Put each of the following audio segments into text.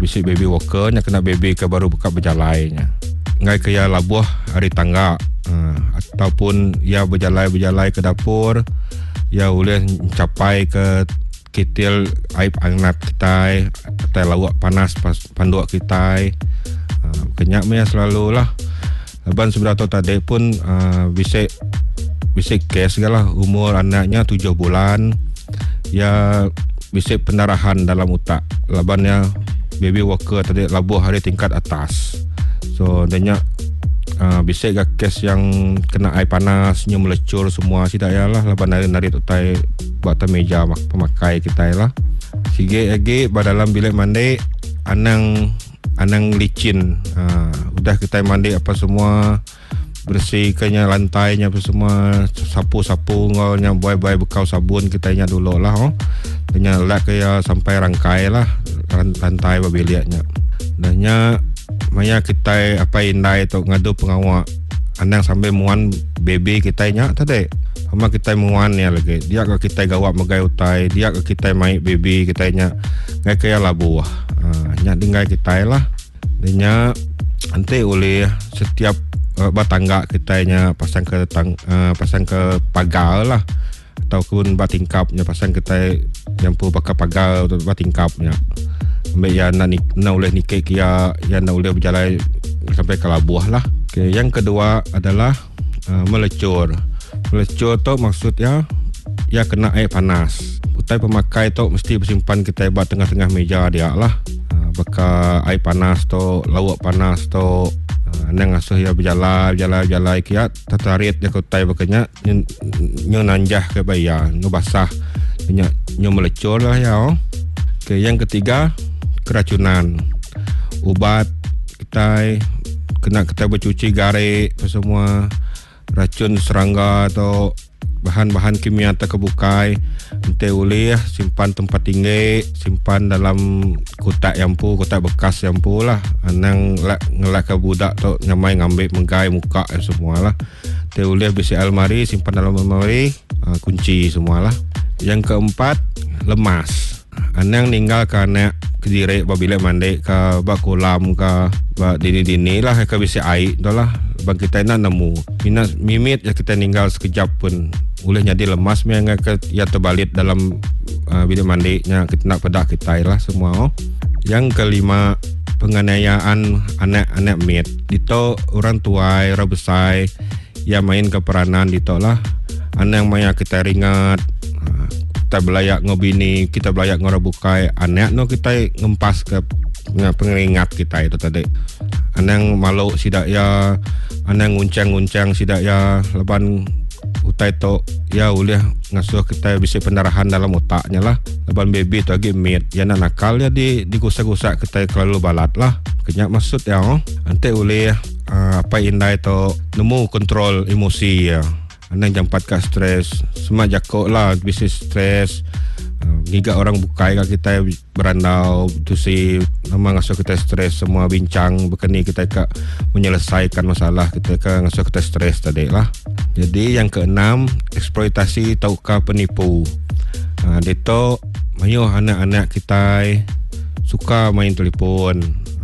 bisi baby walker nya kena baby ke baru buka berjalannya. Ngai ke ya labuh hari tangga ataupun ya berjalan ke dapur ya boleh mencapai ke kitil aib angat kita atau lawak panas pas panduak kita. Kenyak me selalu lah. Leban seberapa tadi pun bisa kes lah umur anaknya 7 bulan ya bisa pendarahan dalam otak. Lebannya baby walker tadi labuh hari tingkat atas. So banyak bisa gak kes yang kena air panas, melecur semua tidak ya lah. Lepas nari tutai buat meja pemakai kita lah. Sige lagi dalam bilik mandi anang licin. Udah kita mandi apa semua, bersihkannya lantainya apa semua, sapu ngolnya buai bekau sabun kitanya dulu lah. Tanya lak kayak sampai rangkai lah lantai babiliaknya. Dahnya maya kita apa indai tu ngadu pengawak anang sampai muan baby kita nya tadi sama kita muan ya lagi dia ke kita gawak megai utai dia ke kita mai baby kita nya kayak kaya labu nya tinggal kita lah nya nanti oleh setiap batangga kita nya pasang ke pagar lah ataupun batingkapnya pasang kita jampu pakai pagar atau batingkapnya. Ambil ya nak boleh nikah ya nak boleh berjalan sampai ke labuh lah. Okay, yang kedua adalah melecur. Melecur tu maksudnya ya kena air panas. Utai pemakai tu mesti bersimpan kita buat tengah-tengah meja dia lah. Baka air panas tu, lawak panas tu, nang asuh ya berjalan kiat tatarit ya utai bakanya nyo nanjah ke bayar, nyo basah. Nyo melecur lah ya. Okay, yang ketiga keracunan. Ubat kita kena kita bercuci garik semua, racun serangga atau bahan-bahan kimia terkebukai nanti boleh simpan tempat tinggi, simpan dalam kotak bekas yampu lah. Anang ngelak ke budak tu nyamai ngambil menggai muka semua lah. Nanti boleh besi almari, simpan dalam almari, kunci semua lah. Yang keempat lemas. Anang ninggal ke anak kediri babila mandi ke bak kolam ke bak dini lah ke bisa air tu lah. Bang kita nak nemu mimit ya kita ninggal sekejap pun boleh jadi lemas yang ke ya terbalik dalam bilik mandi nya kita nak pedak kita lah semua. Yang kelima penganiayaan anak-anak mit dito orang tua orang besar ya main ke peranan dito lah. Anak yang maya kita ringat kita belayak ngobini, kita belayak ngorabukai anak no kita ngempas ke pengeringat kita itu tadi. Anang malu sidak ya, anang nguncang sidak ya, leban utai to ya boleh ngasuh kita bisa pendarahan dalam otaknya lah. Leban baby tu lagi mit, ya nak nakal ya digusak-gusak kita kelalu balat lah. Kenyak maksud ya, nanti boleh apa indai to nemu kontrol emosi ya. Anang jampat ke stres, semua jakok lah bisa stres. Giga orang bukai ke kita berandau tu si nama ngasuh kita stres semua bincang bekeni kita ke menyelesaikan masalah kita ke ngasuh kita stres tadi lah. Jadi yang keenam eksploitasi taukah penipu. Dito mayo anak-anak kita suka main telefon,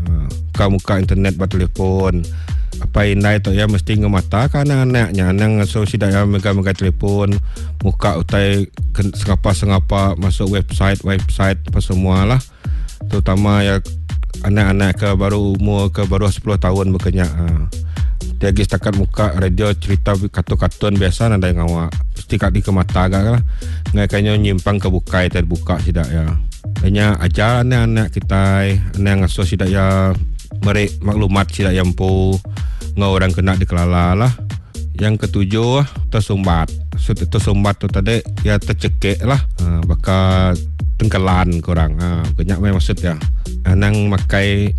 muka internet buat telefon. Apa indai tu ya mesti ngemata kan anak-anaknya anang so sidak ya megang telefon muka utai sengapa masuk website apa semua lah, terutama ya anak-anak ke baru umur ke baru 10 tahun bekenya. Dia lagi setakat muka radio cerita kartun biasa nanda yang awak mesti kat di ke mata agak lah ngai kanyo nyimpang ke bukai terbuka sidak ya. Hanya ajar anak-anak kita anak ngasuh sidak ya merek maklumat sidak yampu ngau orang kena dikelala lah. Yang ketujuh tersumbat. Tersumbat tu tadi ya tercekik lah, bakal tengkelan korang. Banyak maksud ya. Anang makai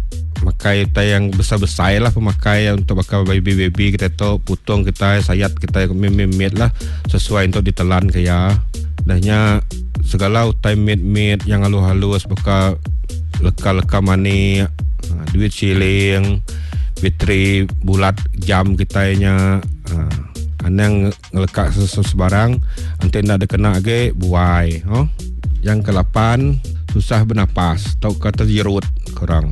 yang besar-besar lah pemakai untuk bakal baby kita tu putung kita sayat kita mimit lah sesuai untuk ditelan kaya. Dahnya segala utai mit yang halus-halus bakal leka-leka mani, duit siling, bateri bulat jam kitanya, anang ngelekak sebarang nanti nak ada kena lagi buai. Yang ke-8 susah bernapas, tau kata jerut korang.